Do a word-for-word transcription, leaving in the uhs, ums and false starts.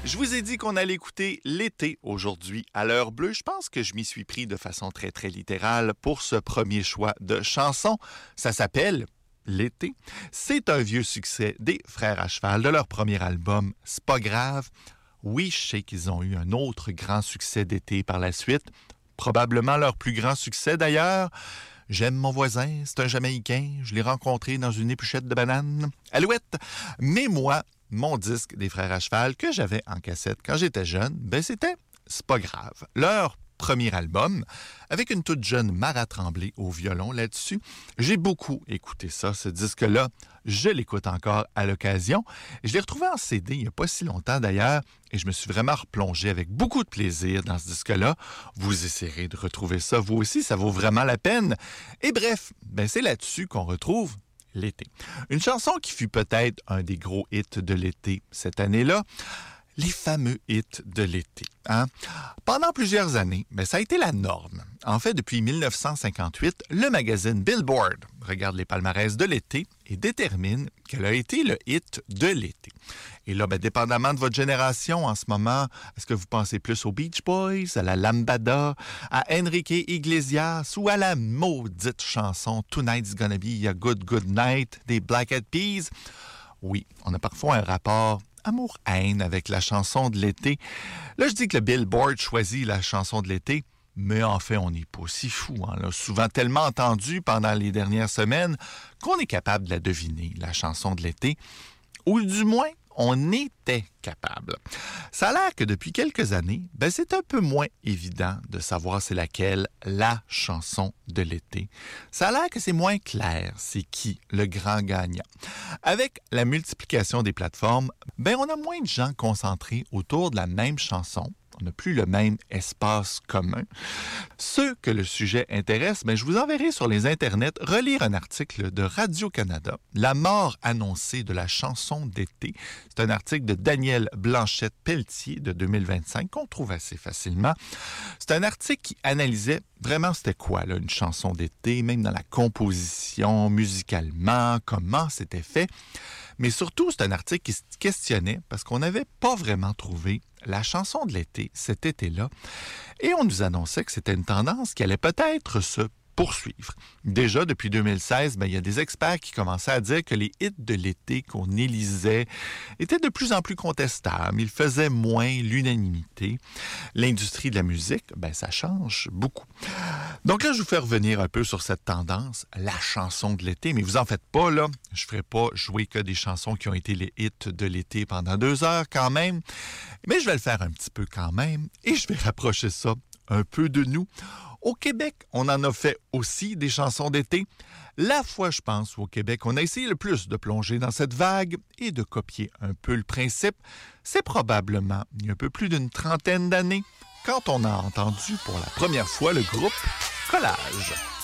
Je vous ai dit qu'on allait écouter l'été aujourd'hui à l'heure bleue. Je pense que je m'y suis pris de façon très, très littérale pour ce premier choix de chanson. Ça s'appelle L'été. C'est un vieux succès des Frères à cheval de leur premier album « C'est pas grave ». Oui, je sais qu'ils ont eu un autre grand succès d'été par la suite. Probablement leur plus grand succès d'ailleurs. J'aime mon voisin, c'est un Jamaïcain. Je l'ai rencontré dans une épluchette de bananes. Alouette! Mais moi, mon disque des Frères à cheval que j'avais en cassette quand j'étais jeune, ben c'était C'est pas grave. Leur premier album, avec une toute jeune Mara Tremblay au violon là-dessus. J'ai beaucoup écouté ça, ce disque-là. Je l'écoute encore à l'occasion. Je l'ai retrouvé en C D il n'y a pas si longtemps d'ailleurs, et je me suis vraiment replongé avec beaucoup de plaisir dans ce disque-là. Vous essayerez de retrouver ça, vous aussi, ça vaut vraiment la peine. Et bref, ben c'est là-dessus qu'on retrouve L'été. Une chanson qui fut peut-être un des gros hits de l'été cette année-là. Les fameux hits de l'été. Hein? Pendant plusieurs années, ben, ça a été la norme. En fait, depuis mille neuf cent cinquante-huit, le magazine Billboard regarde les palmarès de l'été et détermine quel a été le hit de l'été. Et là, ben, dépendamment de votre génération en ce moment, est-ce que vous pensez plus aux Beach Boys, à la Lambada, à Enrique Iglesias ou à la maudite chanson « Tonight's Gonna Be a Good Good Night » des Black Eyed Peas? Oui, on a parfois un rapport amour-haine avec la chanson de l'été. Là, je dis que le Billboard choisit la chanson de l'été, mais en fait, on n'est pas si fou. Hein. On l'a souvent tellement entendu pendant les dernières semaines qu'on est capable de la deviner, la chanson de l'été, ou du moins, on était capable. Ça a l'air que depuis quelques années, ben c'est un peu moins évident de savoir c'est laquelle la chanson de l'été. Ça a l'air que c'est moins clair c'est qui le grand gagnant. Avec la multiplication des plateformes, ben on a moins de gens concentrés autour de la même chanson. On n'a plus le même espace commun. Ceux que le sujet intéresse, ben, je vous enverrai sur les internets relire un article de Radio-Canada, « La mort annoncée de la chanson d'été ». C'est un article de Daniel Blanchette-Pelletier de deux mille vingt-cinq qu'on trouve assez facilement. C'est un article qui analysait vraiment c'était quoi là, une chanson d'été, même dans la composition, musicalement, comment c'était fait. Mais surtout, c'est un article qui se questionnait parce qu'on n'avait pas vraiment trouvé la chanson de l'été cet été-là. Et on nous annonçait que c'était une tendance qui allait peut-être se poursuivre. Déjà, depuis deux mille seize, ben, il y a des experts qui commençaient à dire que les hits de l'été qu'on élisait étaient de plus en plus contestables. Ils faisaient moins l'unanimité. L'industrie de la musique, ben, ça change beaucoup. Donc là, je vous fais revenir un peu sur cette tendance, la chanson de l'été. Mais vous en faites pas, là. Je ne ferai pas jouer que des chansons qui ont été les hits de l'été pendant deux heures quand même. Mais je vais le faire un petit peu quand même. Et je vais rapprocher ça un peu de nous. Au Québec, on en a fait aussi des chansons d'été. La fois, je pense, où au Québec, on a essayé le plus de plonger dans cette vague et de copier un peu le principe, c'est probablement il y a un peu plus d'une trentaine d'années quand on a entendu pour la première fois le groupe Collage.